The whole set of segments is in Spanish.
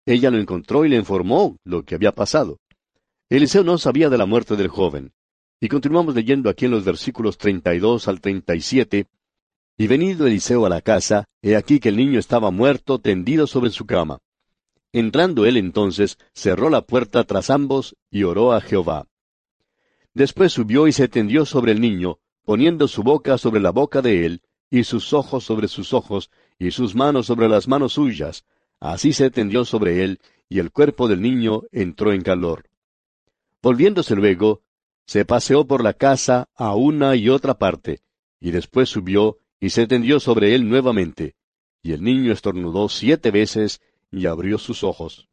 Ella lo encontró y le informó lo que había pasado. Eliseo no sabía de la muerte del joven. Y continuamos leyendo aquí en los versículos 32 al 37. Y venido Eliseo a la casa, he aquí que el niño estaba muerto, tendido sobre su cama. Entrando él entonces, cerró la puerta tras ambos y oró a Jehová. Después subió y se tendió sobre el niño, poniendo su boca sobre la boca de él, y sus ojos sobre sus ojos, y sus manos sobre las manos suyas. Así se tendió sobre él, y el cuerpo del niño entró en calor. Volviéndose luego, se paseó por la casa a una y otra parte, y después subió y se tendió sobre él nuevamente. Y el niño estornudó 7 veces y abrió sus ojos.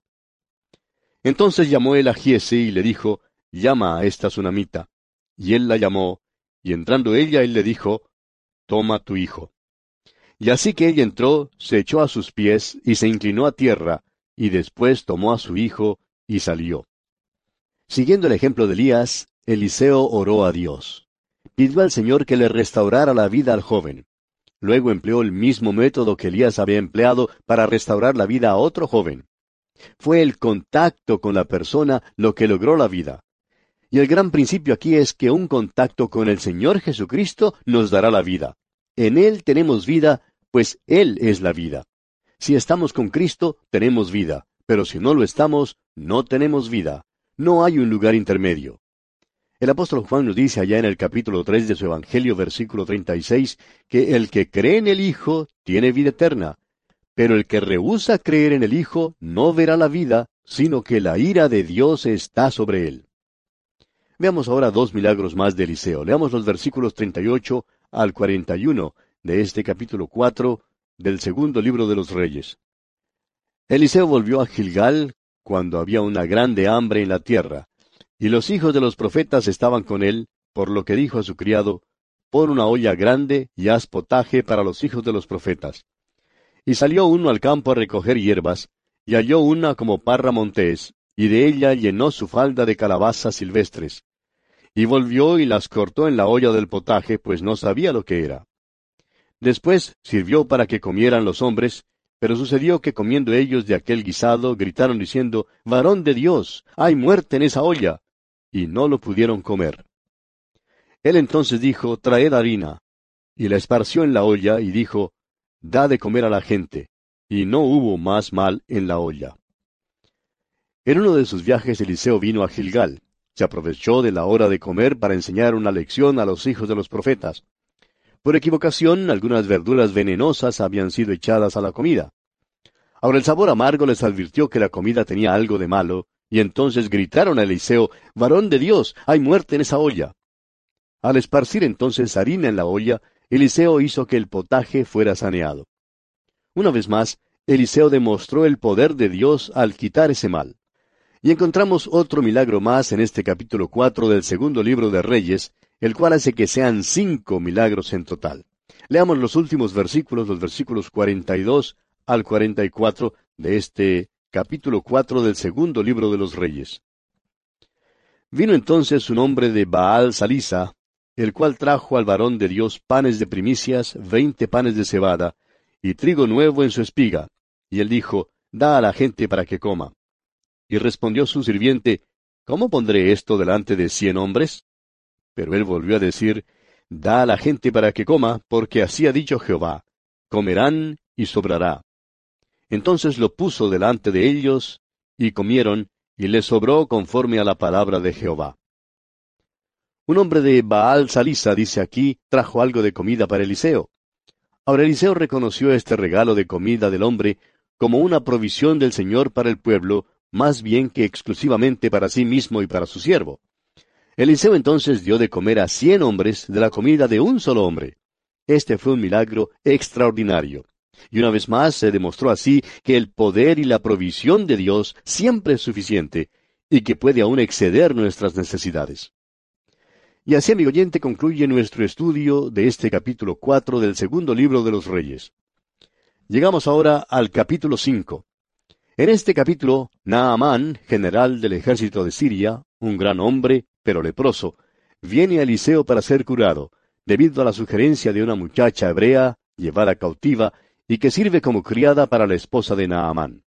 Entonces llamó él a Giezi y le dijo, llama a esta tsunamita. Y él la llamó, y entrando ella, él le dijo, toma tu hijo. Y así que ella entró, se echó a sus pies y se inclinó a tierra, y después tomó a su hijo y salió. Siguiendo el ejemplo de Elías, Eliseo oró a Dios. Pidió al Señor que le restaurara la vida al joven. Luego empleó el mismo método que Elías había empleado para restaurar la vida a otro joven. Fue el contacto con la persona lo que logró la vida. Y el gran principio aquí es que un contacto con el Señor Jesucristo nos dará la vida. En Él tenemos vida, pues Él es la vida. Si estamos con Cristo, tenemos vida, pero si no lo estamos, no tenemos vida. No hay un lugar intermedio. El apóstol Juan nos dice allá en el capítulo 3 de su Evangelio, versículo 36, que el que cree en el Hijo tiene vida eterna, pero el que rehúsa creer en el Hijo no verá la vida, sino que la ira de Dios está sobre él. Veamos ahora 2 milagros más de Eliseo. Leamos los versículos 38 al 41 de este capítulo 4 del segundo libro de los Reyes. Eliseo volvió a Gilgal cuando había una grande hambre en la tierra, y los hijos de los profetas estaban con él, por lo que dijo a su criado, pon una olla grande y haz potaje para los hijos de los profetas. Y salió uno al campo a recoger hierbas, y halló una como parra montés, y de ella llenó su falda de calabazas silvestres. Y volvió y las cortó en la olla del potaje, pues no sabía lo que era. Después sirvió para que comieran los hombres, pero sucedió que comiendo ellos de aquel guisado, gritaron diciendo, varón de Dios, hay muerte en esa olla, y no lo pudieron comer. Él entonces dijo, traed harina, y la esparció en la olla, y dijo, da de comer a la gente, y no hubo más mal en la olla. En uno de sus viajes Eliseo vino a Gilgal. Se aprovechó de la hora de comer para enseñar una lección a los hijos de los profetas. Por equivocación, algunas verduras venenosas habían sido echadas a la comida. Ahora el sabor amargo les advirtió que la comida tenía algo de malo, y entonces gritaron a Eliseo, varón de Dios, hay muerte en esa olla. Al esparcir entonces harina en la olla, Eliseo hizo que el potaje fuera saneado. Una vez más, Eliseo demostró el poder de Dios al quitar ese mal. Y encontramos otro milagro más en este capítulo 4 del segundo libro de Reyes, el cual hace que sean 5 milagros en total. Leamos los últimos versículos, los versículos 42 al 44 de este capítulo 4 del segundo libro de los Reyes. Vino entonces un hombre de Baal Salisa, el cual trajo al varón de Dios panes de primicias, 20 panes de cebada, y trigo nuevo en su espiga. Y él dijo, da a la gente para que coma. Y respondió su sirviente, ¿cómo pondré esto delante de 100 hombres? Pero él volvió a decir, da a la gente para que coma, porque así ha dicho Jehová, comerán y sobrará. Entonces lo puso delante de ellos, y comieron, y les sobró conforme a la palabra de Jehová. Un hombre de Baal Salisa, dice aquí, trajo algo de comida para Eliseo. Ahora Eliseo reconoció este regalo de comida del hombre como una provisión del Señor para el pueblo, más bien que exclusivamente para sí mismo y para su siervo. Eliseo entonces dio de comer a 100 hombres de la comida de un solo hombre. Este fue un milagro extraordinario. Y una vez más se demostró así que el poder y la provisión de Dios siempre es suficiente, y que puede aún exceder nuestras necesidades. Y así, amigo oyente, concluye nuestro estudio de este capítulo 4 del segundo libro de los Reyes. Llegamos ahora al capítulo 5. En este capítulo, Naamán, general del ejército de Siria, un gran hombre, pero leproso, viene a Eliseo para ser curado, debido a la sugerencia de una muchacha hebrea, llevada cautiva, y que sirve como criada para la esposa de Naamán.